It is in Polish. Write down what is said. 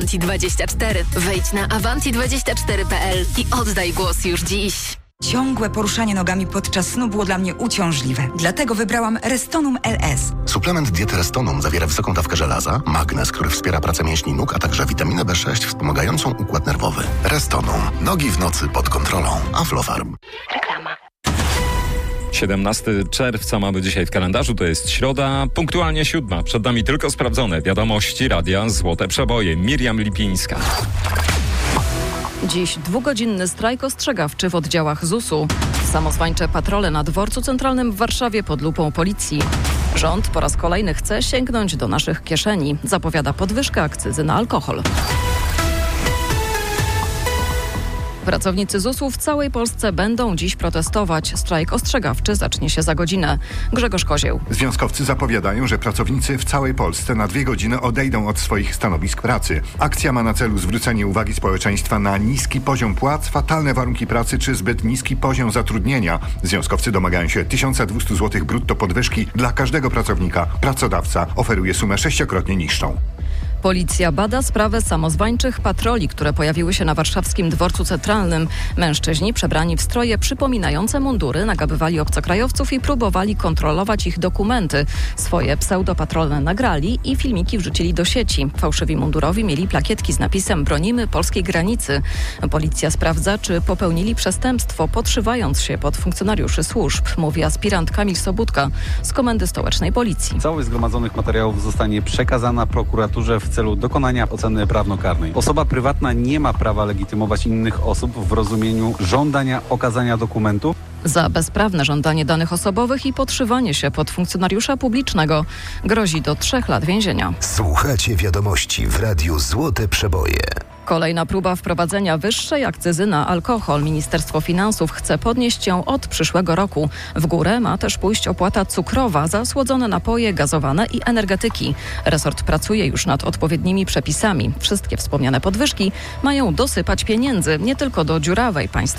Avanti24. Wejdź na avanti24.pl i oddaj głos już dziś. Ciągłe poruszanie nogami podczas snu było dla mnie uciążliwe. Dlatego wybrałam Restonum LS. Suplement diety Restonum zawiera wysoką dawkę żelaza, magnez, który wspiera pracę mięśni nóg, a także witaminę B6 wspomagającą układ nerwowy. Restonum. Nogi w nocy pod kontrolą. Aflofarm. Reklama. 17 czerwca mamy dzisiaj w kalendarzu, to jest środa, punktualnie 7. Przed nami tylko sprawdzone wiadomości Radia Złote Przeboje. Miriam Lipińska. Dziś 2-godzinny strajk ostrzegawczy w oddziałach ZUS-u. Samozwańcze patrole na dworcu centralnym w Warszawie pod lupą policji. Rząd po raz kolejny chce sięgnąć do naszych kieszeni. Zapowiada podwyżkę akcyzy na alkohol. Pracownicy ZUS-u w całej Polsce będą dziś protestować. Strajk ostrzegawczy zacznie się za godzinę. Grzegorz Kozieł. Związkowcy zapowiadają, że pracownicy w całej Polsce na 2 godziny odejdą od swoich stanowisk pracy. Akcja ma na celu zwrócenie uwagi społeczeństwa na niski poziom płac, fatalne warunki pracy czy zbyt niski poziom zatrudnienia. Związkowcy domagają się 1200 zł brutto podwyżki dla każdego pracownika. Pracodawca oferuje sumę 6-krotnie niższą. Policja bada sprawę samozwańczych patroli, które pojawiły się na warszawskim dworcu centralnym. Mężczyźni przebrani w stroje przypominające mundury nagabywali obcokrajowców i próbowali kontrolować ich dokumenty. Swoje pseudopatrole nagrali i filmiki wrzucili do sieci. Fałszywi mundurowi mieli plakietki z napisem „Bronimy polskiej granicy”. Policja sprawdza, czy popełnili przestępstwo, podszywając się pod funkcjonariuszy służb, mówi aspirant Kamil Sobudka z Komendy Stołecznej Policji. Całość zgromadzonych materiałów zostanie przekazana prokuraturze w celu dokonania oceny prawnokarnej. Osoba prywatna nie ma prawa legitymować innych osób w rozumieniu żądania okazania dokumentu. Za bezprawne żądanie danych osobowych i podszywanie się pod funkcjonariusza publicznego grozi do 3 lat więzienia. Słuchacie wiadomości w Radiu Złote Przeboje. Kolejna próba wprowadzenia wyższej akcyzy na alkohol. Ministerstwo Finansów chce podnieść ją od przyszłego roku. W górę ma też pójść opłata cukrowa za słodzone napoje, gazowane i energetyki. Resort pracuje już nad odpowiednimi przepisami. Wszystkie wspomniane podwyżki mają dosypać pieniędzy, nie tylko do dziurawej państwa